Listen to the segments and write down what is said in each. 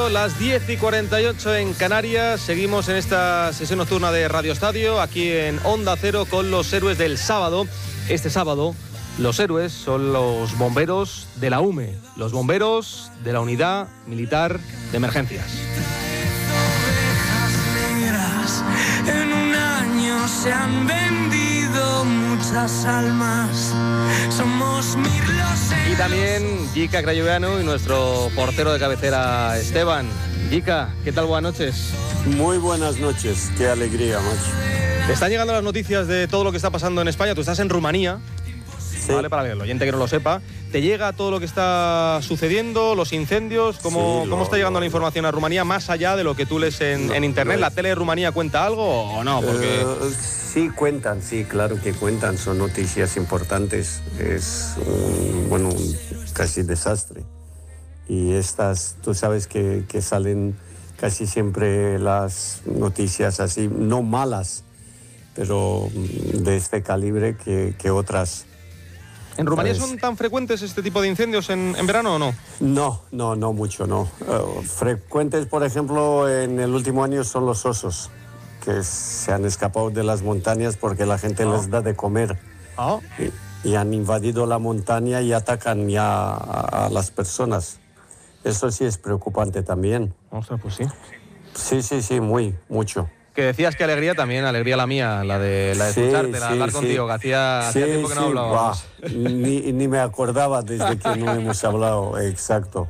Radio, las 10:48 en Canarias. Seguimos en esta sesión nocturna de Radio Estadio, aquí en Onda Cero, con los héroes del sábado. Este sábado, los héroes son los bomberos de la UME, los bomberos de la Unidad Militar de Emergencias. En un año se han vendido muchas almas. Somos Mirlos. Y también Jica Crayoveanu y nuestro portero de cabecera, Esteban. Jica, ¿qué tal? Buenas noches. Muy buenas noches, qué alegría, macho. Te están llegando las noticias de todo lo que está pasando en España. Tú estás en Rumanía, Sí. ¿vale? Para el oyente que no lo sepa. ¿Te llega todo lo que está sucediendo, los incendios? ¿Cómo está llegando la información a Rumanía, más allá de lo que tú lees en internet? ¿La tele de Rumanía cuenta algo o no? Porque... Sí, cuentan, sí, claro que cuentan, son noticias importantes. Es un casi desastre. Y estas, tú sabes que salen casi siempre las noticias así, no malas, pero de este calibre que otras. ¿En Rumanía son tan frecuentes este tipo de incendios en verano o no? No mucho, no. Frecuentes, por ejemplo, en el último año son los osos, que se han escapado de las montañas porque la gente les da de comer. Y han invadido la montaña y atacan ya a las personas. Eso sí es preocupante también. Ostras, pues sí. Sí, mucho. Que decías que alegría también, alegría la mía, la de escucharte, la de hablar contigo, que hacía tiempo que no hablábamos. Ni me acordaba desde que no hemos hablado. Exacto.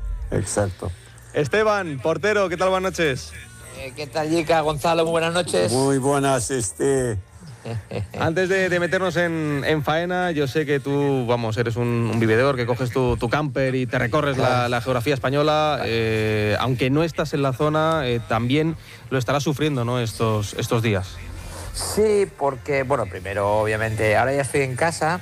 Esteban, portero, ¿qué tal? Buenas noches. ¿Qué tal, Jica? Gonzalo, muy buenas noches. Muy buenas, Antes de meternos en faena, yo sé que tú, eres un vividor, que coges tu camper y te recorres la geografía española. Aunque no estás en la zona, también lo estarás sufriendo, ¿no?, estos días. Sí, porque, primero, obviamente, ahora ya estoy en casa.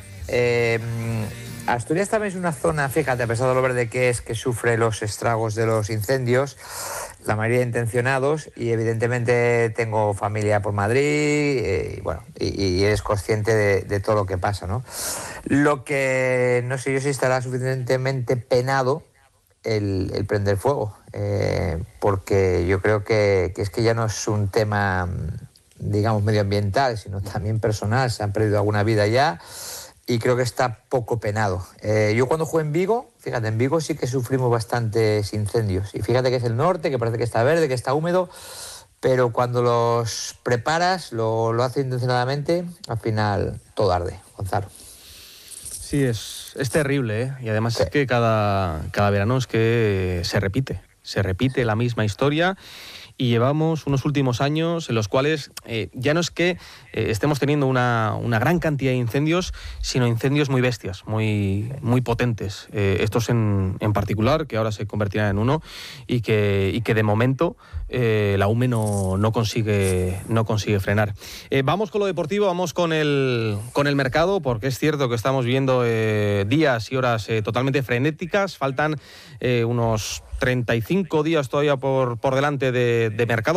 Asturias también es una zona, fíjate, a pesar de lo verde que es, que sufre los estragos de los incendios, la mayoría intencionados, y evidentemente tengo familia por Madrid, y eres consciente de todo lo que pasa, ¿no? Lo que no sé yo si estará suficientemente penado el prender fuego, porque yo creo que es que ya no es un tema, digamos, medioambiental, sino también personal. Se han perdido alguna vida ya. Y creo que está poco penado. Yo cuando jugué en Vigo, fíjate, en Vigo sí que sufrimos bastantes incendios. Y fíjate que es el norte, que parece que está verde, que está húmedo, pero cuando los preparas, lo haces intencionadamente, al final todo arde, Gonzalo. Sí, es terrible, ¿eh? Y además es que cada verano es que se repite la misma historia. Y llevamos unos últimos años en los cuales ya no es que estemos teniendo una gran cantidad de incendios, sino incendios muy bestias, muy potentes. Estos en particular, que ahora se convertirán en uno, y que de momento la UME no consigue frenar. Vamos con lo deportivo, vamos con el mercado, porque es cierto que estamos viendo días y horas totalmente frenéticas. Faltan unos 35 días todavía por delante de mercado.